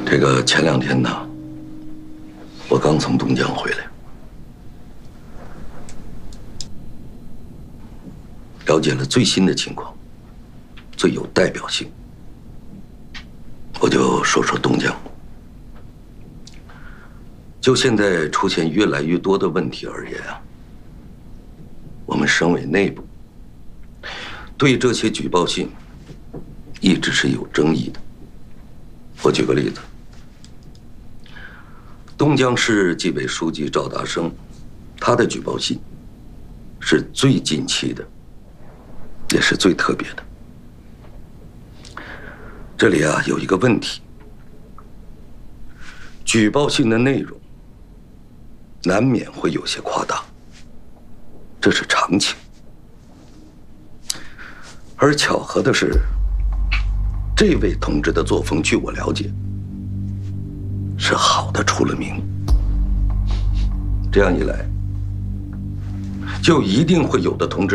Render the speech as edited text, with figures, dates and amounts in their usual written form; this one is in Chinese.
这个前2天呢，我刚从东江回来，了解了最新的情况，最有代表性。我就说说东江。就现在出现越来越多的问题而言啊，我们省委内部对这些举报信一直是有争议的。我举个例子，东江市纪委书记赵达生，他的举报信是最近期的，也是最特别的。这里啊有一个问题，举报信的内容难免会有些夸大，这是常情。而巧合的是，这位同志的作风，据我了解，是好的出了名。这样一来，就一定会有的同志